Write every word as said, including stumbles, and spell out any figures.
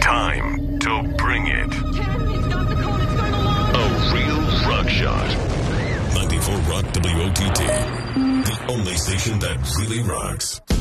Time to bring it. Ken, he's got the code. It's going alarm. A real rock shot. ninety-four Rock W O T T. The only station that really rocks.